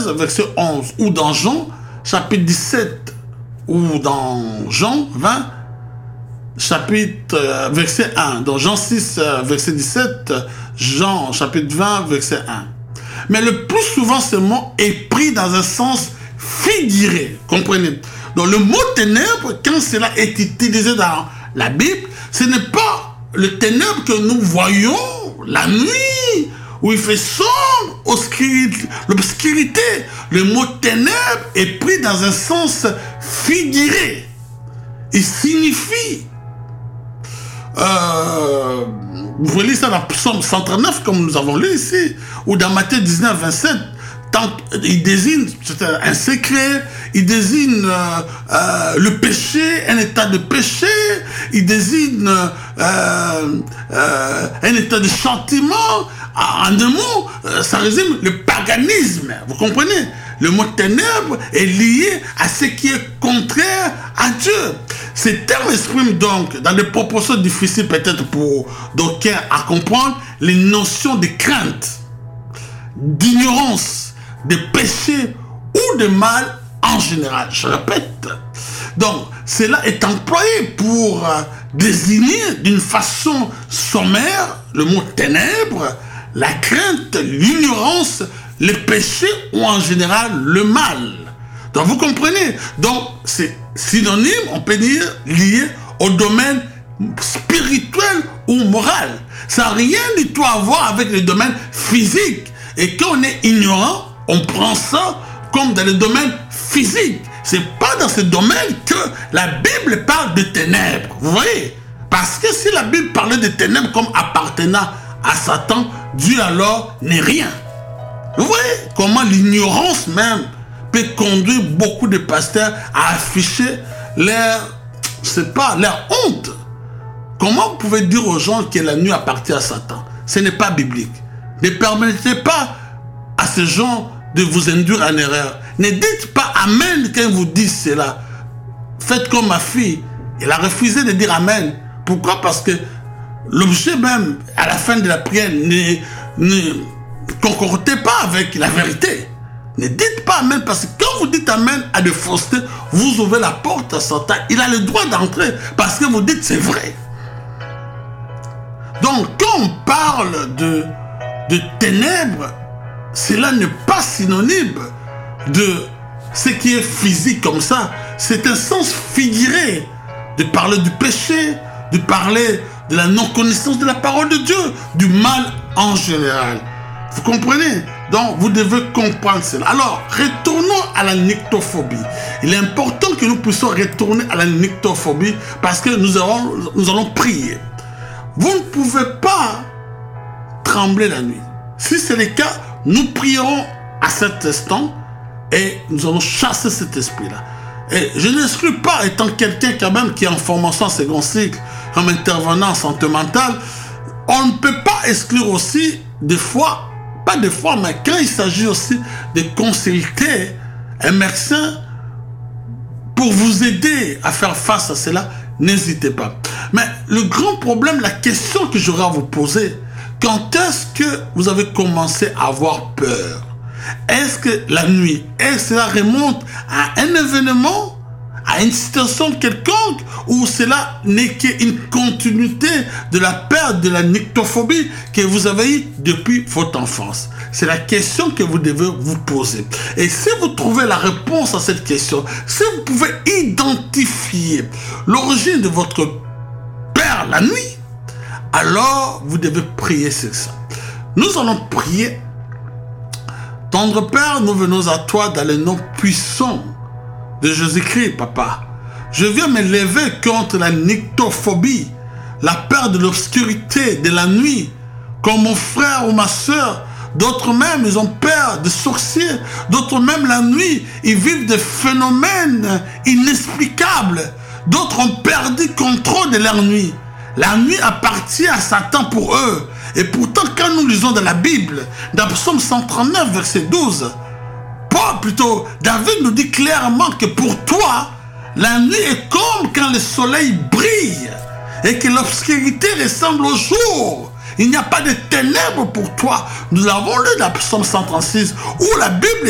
16, verset 11, ou dans Jean, chapitre 17, ou dans Jean 20, chapitre, verset 1, dans Jean 6, verset 17, Jean, chapitre 20, verset 1. Mais le plus souvent, ce mot est pris dans un sens figuré, comprenez? Donc le mot ténèbres, quand cela est utilisé dans la Bible, ce n'est pas le ténèbre que nous voyons la nuit, où il fait sombre, l'obscurité. Le mot ténèbres est pris dans un sens figuré. Il signifie, vous voyez ça dans Psaume 139, comme nous avons lu ici, ou dans Matthieu 19, 27, il désigne un secret, il désigne le péché, un état de péché, il désigne un état de châtiment. En deux mots, ça résume le paganisme, vous comprenez? Le mot ténèbres est lié à ce qui est contraire à Dieu. Ces termes expriment donc, dans des proportions difficiles peut-être pour d'aucuns à comprendre, les notions de crainte, d'ignorance, de péché ou de mal en général. Je répète. Donc, cela est employé pour désigner d'une façon sommaire le mot ténèbres, la crainte, l'ignorance, le péché ou en général le mal. Donc, vous comprenez? Donc, c'est synonyme, on peut dire, lié au domaine spirituel ou moral. Ça n'a rien du tout à voir avec le domaine physique. Et quand on est ignorant, on prend ça comme dans le domaine physique. C'est pas dans ce domaine que la Bible parle de ténèbres. Vous voyez? Parce que si la Bible parlait de ténèbres comme appartenant à Satan, Dieu alors n'est rien. Vous voyez comment l'ignorance même peut conduire beaucoup de pasteurs à afficher leur honte. Comment vous pouvez dire aux gens que la nuit appartient à Satan? Ce n'est pas biblique. Ne permettez pas à ces gens de vous induire en erreur. Ne dites pas Amen quand vous dites cela. Faites comme ma fille. Elle a refusé de dire Amen. Pourquoi? Parce que l'objet même, à la fin de la prière, ne concordait pas avec la vérité. Ne dites pas Amen, parce que quand vous dites Amen à des faussetés, vous ouvrez la porte à Satan. Il a le droit d'entrer, parce que vous dites c'est vrai. Donc, quand on parle de ténèbres, cela n'est pas synonyme de ce qui est physique comme ça. C'est un sens figuré de parler du péché, de parler de la non-connaissance de la parole de Dieu, du mal en général. Vous comprenez? Donc, vous devez comprendre cela. Alors, retournons à la nyctophobie. Il est important que nous puissions retourner à la nyctophobie parce que nous allons prier. Vous ne pouvez pas trembler la nuit. Si c'est le cas, nous prierons à cet instant et nous allons chasser cet esprit-là. Et je n'exclus pas, étant quelqu'un quand même qui est en formation en second cycle, comme intervenant en santé mentale, on ne peut pas exclure aussi des fois, pas des fois, mais quand il s'agit aussi de consulter un médecin pour vous aider à faire face à cela, n'hésitez pas. Mais le grand problème, la question que j'aurais à vous poser, quand est-ce que vous avez commencé à avoir peur? Est-ce que la nuit, est-ce que cela remonte à un événement, à une situation quelconque, ou cela n'est qu'une continuité de la peur de la nyctophobie que vous avez eue depuis votre enfance? C'est la question que vous devez vous poser. Et si vous trouvez la réponse à cette question, si vous pouvez identifier l'origine de votre peur la nuit, alors vous devez prier sur ça. Nous allons prier. Tendre Père, nous venons à toi dans le nom puissant de Jésus-Christ, Papa. Je viens me lever contre la nyctophobie, la peur de l'obscurité, de la nuit. Comme mon frère ou ma soeur, d'autres même, ils ont peur de sorciers. D'autres même, la nuit, ils vivent des phénomènes inexplicables. D'autres ont perdu le contrôle de leur nuit. La nuit appartient à Satan pour eux. Et pourtant, quand nous lisons dans la Bible, dans Psaume 139, verset 12, David nous dit clairement que pour toi, la nuit est comme quand le soleil brille et que l'obscurité ressemble au jour. Il n'y a pas de ténèbres pour toi. Nous l'avons lu dans Psaume 136 où la Bible